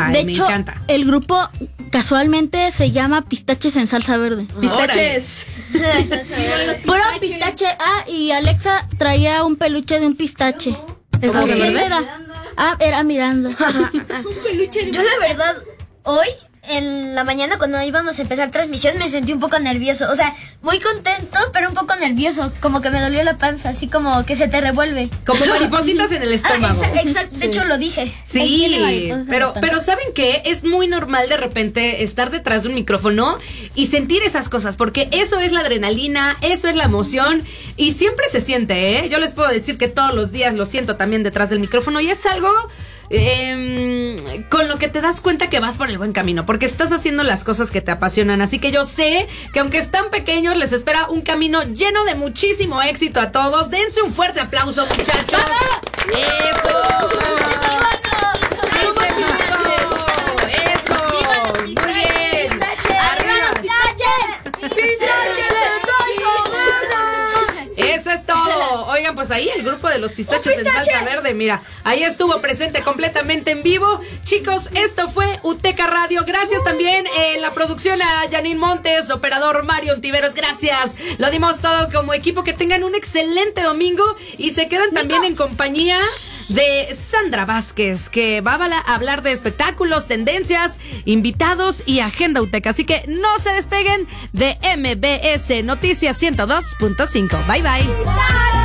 De me hecho, encanta. el grupo casualmente se llama Pistaches en Salsa Verde. Pistaches. Puro pistache. Y Alexa traía un peluche de un pistache. ¿En Salsa ¿Quién Verde? era? Era Miranda. Yo la verdad, hoy, en la mañana cuando íbamos a empezar transmisión, me sentí un poco nervioso. O sea, muy contento, pero un poco nervioso. Como que me dolió la panza, así como que se te revuelve. Como maripositas en el estómago. Exacto, de hecho lo dije. Sí, pero ¿saben qué? Es muy normal de repente estar detrás de un micrófono y sentir esas cosas, porque eso es la adrenalina, eso es la emoción, y siempre se siente, ¿eh? Yo les puedo decir que todos los días lo siento también detrás del micrófono, y es algo con lo que te das cuenta que vas por el buen camino, porque estás haciendo las cosas que te apasionan. Así que yo sé que aunque están pequeños, les espera un camino lleno de muchísimo éxito a todos. Dense un fuerte aplauso, muchachos. ¡Eso! ¡Eso! ¡Muy bien! Eso es todo. Oigan, pues ahí el grupo de los pistaches en salsa verde, mira, ahí estuvo presente completamente en vivo. Chicos, esto fue Uteca Radio. Gracias también en la producción a Janine Montes, operador Mario Ontiveros. Gracias. Lo dimos todo como equipo. Que tengan un excelente domingo y se quedan también en compañía de Sandra Vázquez, que va a hablar de espectáculos, tendencias, invitados y agenda Uteca. Así que no se despeguen de MBS Noticias 102.5. Bye, bye.